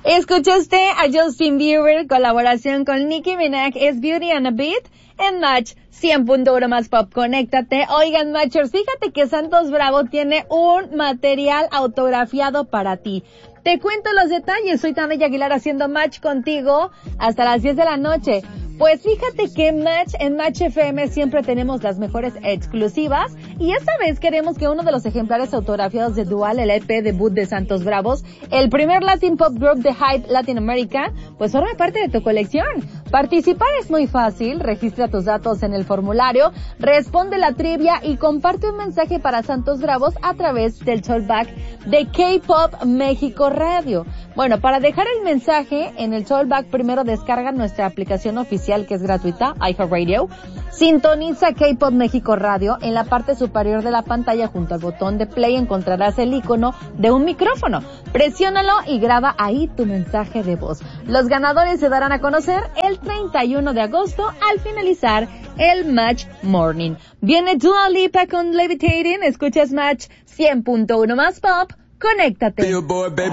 Escuchaste a Justin Bieber, colaboración con Nicki Minaj, es Beauty and a Beat, en Match 100.1 más pop. Conéctate. Oigan, Matchers, fíjate que Santos Bravo tiene un material autografiado para ti. Te cuento los detalles. Soy Tania Aguilar haciendo Match contigo hasta las 10 de la noche. Pues fíjate que en Match FM siempre tenemos las mejores exclusivas y esta vez queremos que uno de los ejemplares autografiados de Dual, el EP debut de Santos Bravos, el primer Latin Pop Group de Hype Latin America, pues forme parte de tu colección. Participar es muy fácil, registra tus datos en el formulario, responde la trivia y comparte un mensaje para Santos Bravos a través del talkback de K-Pop México Radio. Bueno, para dejar el mensaje en el talkback, primero descarga nuestra aplicación oficial que es gratuita, iHeartRadio. Sintoniza K-Pop México Radio. En la parte superior de la pantalla, junto al botón de play, encontrarás el icono de un micrófono. Presiónalo y graba ahí tu mensaje de voz. Los ganadores se darán a conocer el 31 de agosto al finalizar el Match Morning. Viene Dua Lipa con Levitating. Escuchas Match 100.1 más pop. Conéctate.